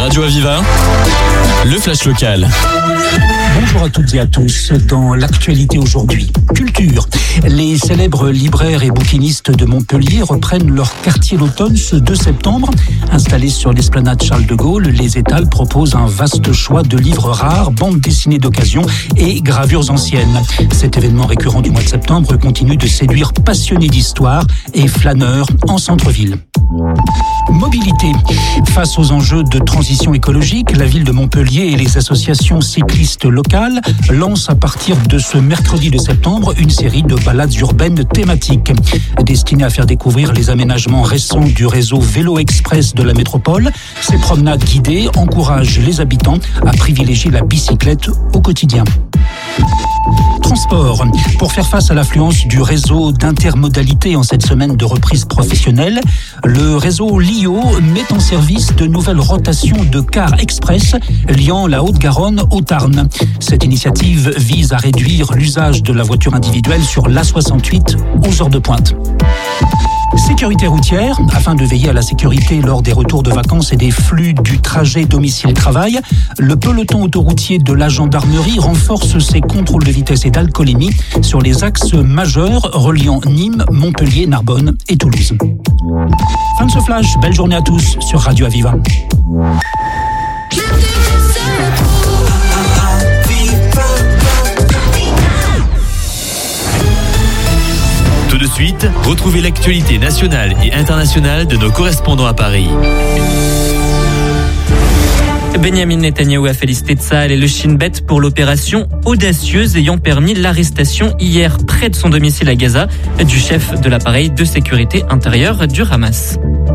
Radio Aviva, le flash local. Bonjour à toutes et à tous. Dans l'actualité aujourd'hui, culture. Les célèbres libraires et bouquinistes de Montpellier reprennent leur quartier l'automne ce 2 septembre. Installés sur l'esplanade Charles de Gaulle, les étals proposent un vaste choix de livres rares, bandes dessinées d'occasion et gravures anciennes. Cet événement récurrent du mois de septembre continue de séduire passionnés d'histoire et flâneurs en centre-ville. Mobilité. Face aux enjeux de transition écologique, la ville de Montpellier et les associations cyclistes locales lancent à partir de ce mercredi de septembre une série de balades urbaines thématiques destinées à faire découvrir les aménagements récents du réseau Vélo Express de la métropole. Ces promenades guidées encouragent les habitants à privilégier la bicyclette au quotidien. Transport. Pour faire face à l'affluence du réseau d'intermodalité en cette semaine de reprise professionnelle, le réseau LIO met en service de nouvelles rotations de cars express liant la Haute-Garonne au Tarn. Cette initiative vise à réduire l'usage de la voiture individuelle sur l'A68 aux heures de pointe. Sécurité routière, afin de veiller à la sécurité lors des retours de vacances et des flux du trajet domicile-travail, le peloton autoroutier de la gendarmerie renforce ses contrôles de vitesse et d'alcoolémie sur les axes majeurs reliant Nîmes, Montpellier, Narbonne et Toulouse. Fin de ce flash, belle journée à tous sur Radio Aviva. Tout de suite, retrouvez l'actualité nationale et internationale de nos correspondants à Paris. Benjamin Netanyahou a félicité Tsahal et le Shin Bet pour l'opération audacieuse ayant permis l'arrestation hier près de son domicile à Gaza du chef de l'appareil de sécurité intérieure du Hamas.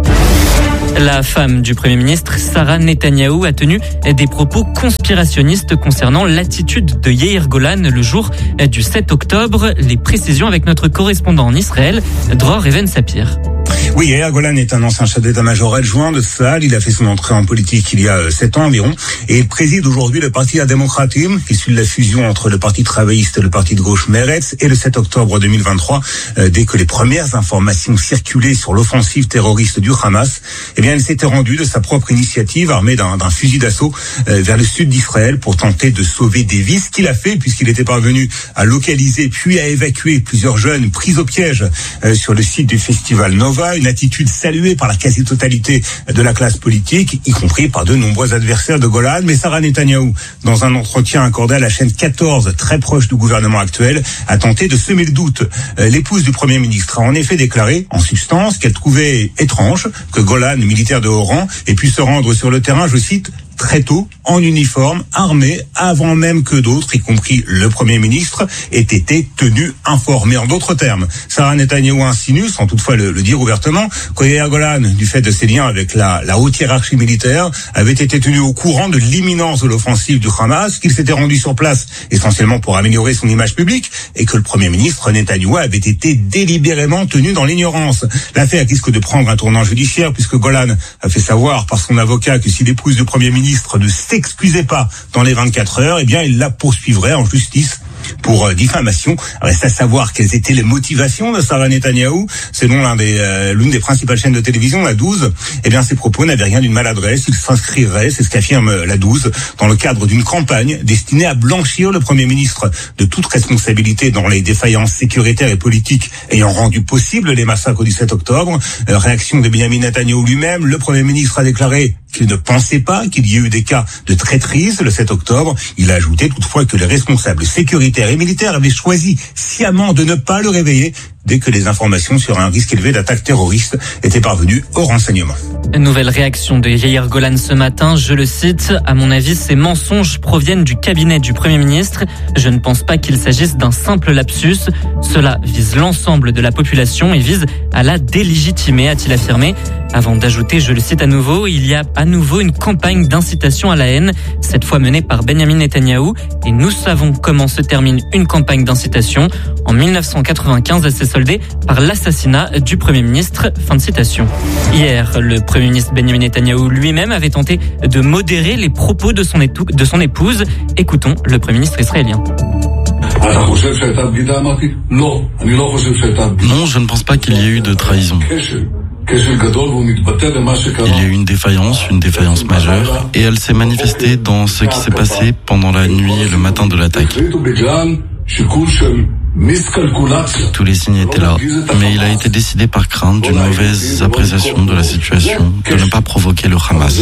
La femme du Premier ministre, Sarah Netanyahou, a tenu des propos conspirationnistes concernant l'attitude de Yair Golan le jour du 7 octobre. Les précisions avec notre correspondant en Israël, Dror Even Sapir. Oui, Yair Golan est un ancien chef d'état-major adjoint de Tsahal. Il a fait son entrée en politique il y a 7 ans environ. Et il préside aujourd'hui le parti Hademokratim, issu de la fusion entre le parti travailliste et le parti de gauche Meretz. Et le 7 octobre 2023, dès que les premières informations circulaient sur l'offensive terroriste du Hamas, eh bien, il s'était rendu de sa propre initiative, armé d'un fusil d'assaut, vers le sud d'Israël pour tenter de sauver des vies. Ce qu'il a fait, puisqu'il était parvenu à localiser puis à évacuer plusieurs jeunes pris au piège sur le site du festival Nova. Une attitude saluée par la quasi-totalité de la classe politique, y compris par de nombreux adversaires de Golan. Mais Sarah Netanyahou, dans un entretien accordé à la chaîne 14, très proche du gouvernement actuel, a tenté de semer le doute. L'épouse du Premier ministre a en effet déclaré, en substance, qu'elle trouvait étrange que Golan, militaire de haut rang, ait pu se rendre sur le terrain, je cite, très tôt, en uniforme, armé, avant même que d'autres, y compris le Premier ministre, aient été tenus informés. En d'autres termes, Sarah Netanyahou insinue, sans toutefois le dire ouvertement, que Yair Golan, du fait de ses liens avec la haute hiérarchie militaire, avait été tenu au courant de l'imminence de l'offensive du Hamas, qu'il s'était rendu sur place essentiellement pour améliorer son image publique, et que le Premier ministre Netanyahou avait été délibérément tenu dans l'ignorance. L'affaire risque de prendre un tournant judiciaire, puisque Golan a fait savoir par son avocat que si l'épouse du Premier ministre ne s'excusait pas dans les 24 heures, eh bien, il la poursuivrait en justice pour diffamation. Reste à savoir quelles étaient les motivations de Sarah Netanyahou. Selon l'une des principales chaînes de télévision, la 12, eh bien, ses propos n'avaient rien d'une maladresse. Il s'inscrirait, c'est ce qu'affirme la 12, dans le cadre d'une campagne destinée à blanchir le Premier ministre de toute responsabilité dans les défaillances sécuritaires et politiques ayant rendu possible les massacres du 7 octobre. Réaction de Benjamin Netanyahou lui-même, le Premier ministre a déclaré qu'il ne pensait pas qu'il y ait eu des cas de traîtrise le 7 octobre. Il a ajouté toutefois que les responsables sécuritaires et militaires avaient choisi sciemment de ne pas le réveiller dès que les informations sur un risque élevé d'attaque terroriste étaient parvenues au renseignement. Nouvelle réaction de Yair Golan ce matin, je le cite, « À mon avis, ces mensonges proviennent du cabinet du Premier ministre. Je ne pense pas qu'il s'agisse d'un simple lapsus. Cela vise l'ensemble de la population et vise à la délégitimer », a-t-il affirmé. Avant d'ajouter, je le cite à nouveau, il y a à nouveau une campagne d'incitation à la haine, cette fois menée par Benjamin Netanyahou, et nous savons comment se termine une campagne d'incitation. En 1995, elle s'est soldée par l'assassinat du Premier ministre. Fin de citation. Hier, le Premier ministre Benjamin Netanyahou lui-même avait tenté de modérer les propos de son épouse. Écoutons le Premier ministre israélien. Non, je ne pense pas qu'il y ait eu de trahison. Il y a eu une défaillance majeure, et elle s'est manifestée dans ce qui s'est passé pendant la nuit et le matin de l'attaque. Tous les signes étaient là, mais il a été décidé par crainte d'une mauvaise appréciation de la situation de ne pas provoquer le Hamas.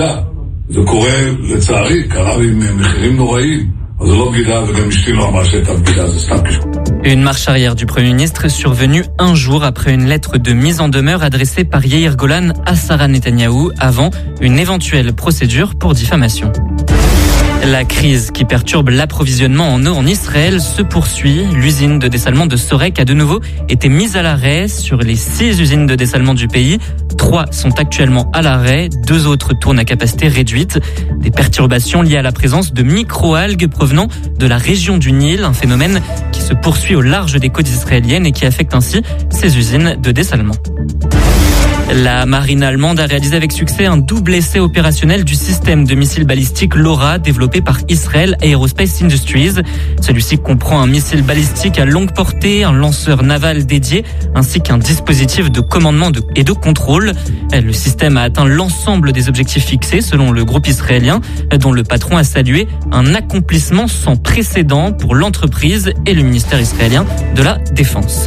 Une marche arrière du Premier ministre survenue un jour après une lettre de mise en demeure adressée par Yair Golan à Sarah Netanyahou avant une éventuelle procédure pour diffamation. La crise qui perturbe l'approvisionnement en eau en Israël se poursuit. L'usine de dessalement de Sorek a de nouveau été mise à l'arrêt. Sur les 6 usines de dessalement du pays, 3 sont actuellement à l'arrêt, 2 autres tournent à capacité réduite. Des perturbations liées à la présence de micro-algues provenant de la région du Nil, un phénomène qui se poursuit au large des côtes israéliennes et qui affecte ainsi ces usines de dessalement. La marine allemande a réalisé avec succès un double essai opérationnel du système de missiles balistiques LoRa développé par Israel Aerospace Industries. Celui-ci comprend un missile balistique à longue portée, un lanceur naval dédié, ainsi qu'un dispositif de commandement et de contrôle. Le système a atteint l'ensemble des objectifs fixés selon le groupe israélien, dont le patron a salué un accomplissement sans précédent pour l'entreprise et le ministère israélien de la Défense.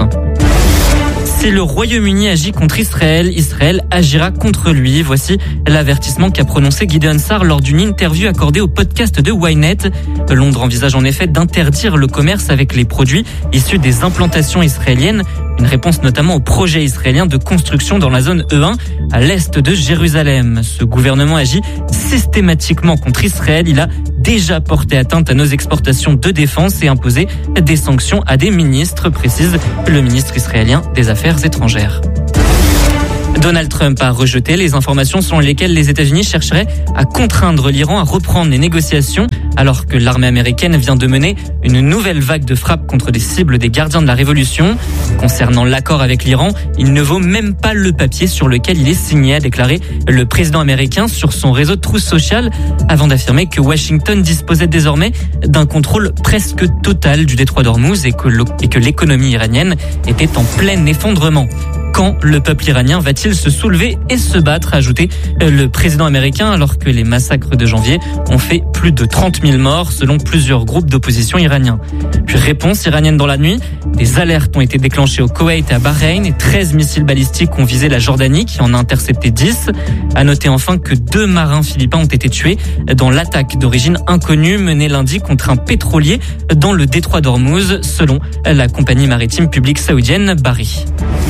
Si le Royaume-Uni agit contre Israël, Israël agira contre lui. Voici l'avertissement qu'a prononcé Gideon Sa'ar lors d'une interview accordée au podcast de Ynet. Londres envisage en effet d'interdire le commerce avec les produits issus des implantations israéliennes. Une réponse notamment au projet israélien de construction dans la zone E1 à l'est de Jérusalem. Ce gouvernement agit systématiquement contre Israël. Il a déjà porté atteinte à nos exportations de défense et imposé des sanctions à des ministres, précise le ministre israélien des Affaires étrangères. Donald Trump a rejeté les informations selon lesquelles les États-Unis chercheraient à contraindre l'Iran à reprendre les négociations alors que l'armée américaine vient de mener une nouvelle vague de frappes contre des cibles des gardiens de la révolution. Concernant l'accord avec l'Iran, il ne vaut même pas le papier sur lequel il est signé, a déclaré le président américain sur son réseau Truth Social, avant d'affirmer que Washington disposait désormais d'un contrôle presque total du détroit d'Ormuz et que l'économie iranienne était en plein effondrement. Quand le peuple iranien va-t-il se soulever et se battre, a ajouté le président américain, alors que les massacres de janvier ont fait plus de 30 000 morts selon plusieurs groupes d'opposition iraniens. Puis réponse iranienne dans la nuit, des alertes ont été déclenchées au Koweït et à Bahreïn et 13 missiles balistiques ont visé la Jordanie qui en a intercepté 10. À noter enfin que 2 marins philippins ont été tués dans l'attaque d'origine inconnue menée lundi contre un pétrolier dans le détroit d'Ormuz selon la compagnie maritime publique saoudienne Bahri.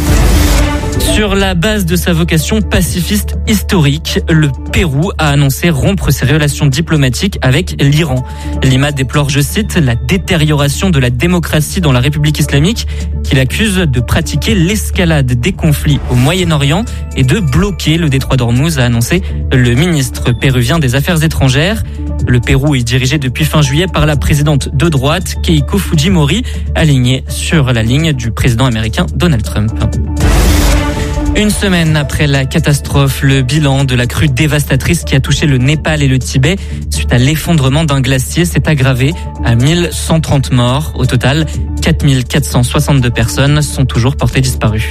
Sur la base de sa vocation pacifiste historique, le Pérou a annoncé rompre ses relations diplomatiques avec l'Iran. Lima déplore, je cite, la détérioration de la démocratie dans la République islamique, qu'il accuse de pratiquer l'escalade des conflits au Moyen-Orient et de bloquer le détroit d'Ormuz, a annoncé le ministre péruvien des Affaires étrangères. Le Pérou est dirigé depuis fin juillet par la présidente de droite, Keiko Fujimori, alignée sur la ligne du président américain Donald Trump. Une semaine après la catastrophe, le bilan de la crue dévastatrice qui a touché le Népal et le Tibet suite à l'effondrement d'un glacier s'est aggravé à 1130 morts. Au total, 4462 personnes sont toujours portées disparues.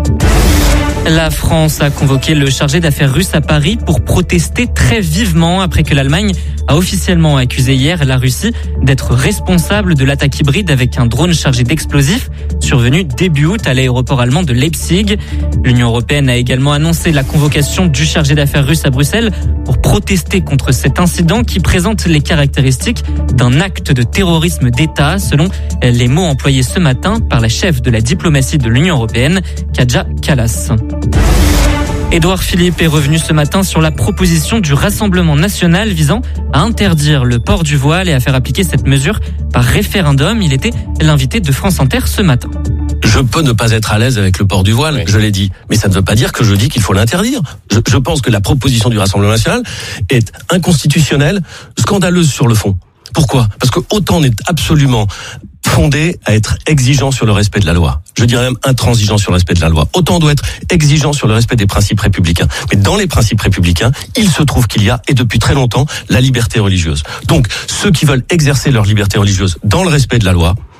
La France a convoqué le chargé d'affaires russe à Paris pour protester très vivement après que l'Allemagne a officiellement accusé hier la Russie d'être responsable de l'attaque hybride avec un drone chargé d'explosifs survenu début août à l'aéroport allemand de Leipzig. L'Union européenne a également annoncé la convocation du chargé d'affaires russe à Bruxelles pour protester contre cet incident qui présente les caractéristiques d'un acte de terrorisme d'État, selon les mots employés ce matin par la chef de la diplomatie de l'Union européenne, Kaja Kallas. Édouard Philippe est revenu ce matin sur la proposition du Rassemblement national visant à interdire le port du voile et à faire appliquer cette mesure par référendum. Il était l'invité de France Inter ce matin. Je peux ne pas être à l'aise avec le port du voile, oui. Je l'ai dit. Mais ça ne veut pas dire que je dis qu'il faut l'interdire. Je pense que la proposition du Rassemblement national est inconstitutionnelle, scandaleuse sur le fond. Pourquoi ? Parce que autant on est absolument fondé à être exigeant sur le respect de la loi. Je dirais même intransigeant sur le respect de la loi. Autant on doit être exigeant sur le respect des principes républicains. Mais dans les principes républicains, il se trouve qu'il y a, et depuis très longtemps, la liberté religieuse. Donc, ceux qui veulent exercer leur liberté religieuse dans le respect de la loi,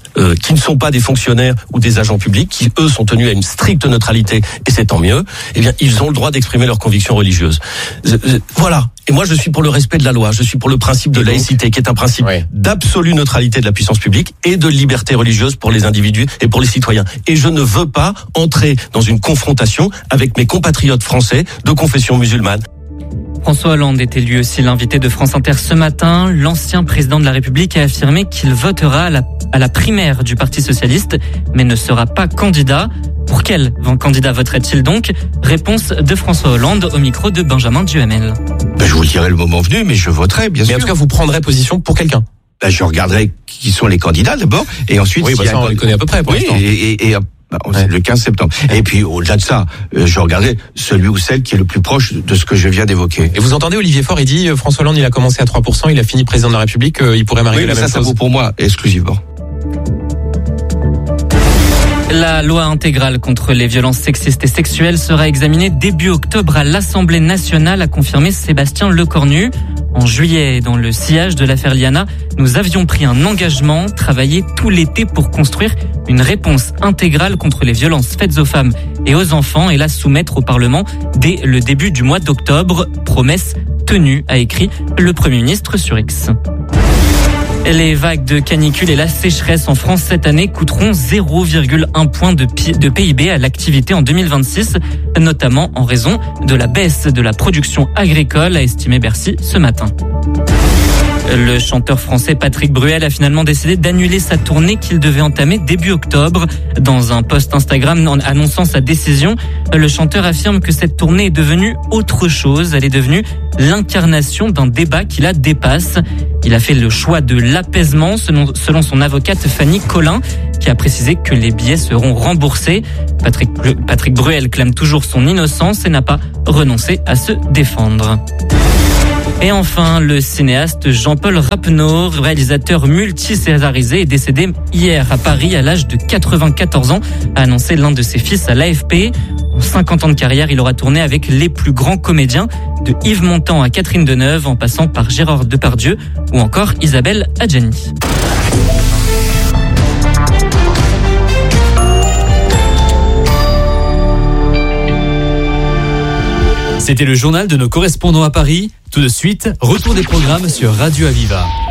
qui ne sont pas des fonctionnaires ou des agents publics, qui eux sont tenus à une stricte neutralité, et c'est tant mieux, eh bien ils ont le droit d'exprimer leurs convictions religieuses. Voilà. Et moi je suis pour le respect de la loi, je suis pour le principe de laïcité, qui est un principe d'absolue neutralité de la puissance publique et de liberté religieuse pour les individus et pour les citoyens. Et je ne veux pas entrer dans une confrontation avec mes compatriotes français de confession musulmane. François Hollande était lui aussi l'invité de France Inter ce matin. L'ancien président de la République a affirmé qu'il votera à la primaire du Parti socialiste, mais ne sera pas candidat. Pour quel candidat voterait-il donc? Réponse de François Hollande au micro de Benjamin Duhamel. Je vous le dirai le moment venu, mais je voterai, bien sûr. Mais en tout cas, vous prendrez position pour quelqu'un. Je regarderai qui sont les candidats d'abord, et ensuite... Oui, ça, on les connaît à peu près pour l'instant. C'est le 15 septembre. Et puis, au-delà de ça, je regarderai celui ou celle qui est le plus proche de ce que je viens d'évoquer. Et vous entendez Olivier Faure, il dit, François Hollande, il a commencé à 3%, il a fini président de la République, il pourrait m'arriver la même chose. Ça vaut pour moi exclusivement. La loi intégrale contre les violences sexistes et sexuelles sera examinée début octobre à l'Assemblée nationale, a confirmé Sébastien Lecornu. En juillet, dans le sillage de l'affaire Liana, nous avions pris un engagement, travailler tout l'été pour construire une réponse intégrale contre les violences faites aux femmes et aux enfants et la soumettre au Parlement dès le début du mois d'octobre. Promesse tenue, a écrit le Premier ministre sur X. Les vagues de canicule et la sécheresse en France cette année coûteront 0,1 point de PIB à l'activité en 2026, notamment en raison de la baisse de la production agricole, a estimé Bercy ce matin. Le chanteur français Patrick Bruel a finalement décidé d'annuler sa tournée qu'il devait entamer début octobre. Dans un post Instagram annonçant sa décision, le chanteur affirme que cette tournée est devenue autre chose. Elle est devenue l'incarnation d'un débat qui la dépasse. Il a fait le choix de l'apaisement, selon son avocate Fanny Collin, qui a précisé que les billets seront remboursés. Patrick Bruel clame toujours son innocence et n'a pas renoncé à se défendre. Et enfin, le cinéaste Jean-Paul Rappeneau, réalisateur multi-césarisé, est décédé hier à Paris à l'âge de 94 ans, a annoncé l'un de ses fils à l'AFP. En 50 ans de carrière, il aura tourné avec les plus grands comédiens, de Yves Montand à Catherine Deneuve, en passant par Gérard Depardieu ou encore Isabelle Adjani. C'était le journal de nos correspondants à Paris. Tout de suite, retour des programmes sur Radio Aviva.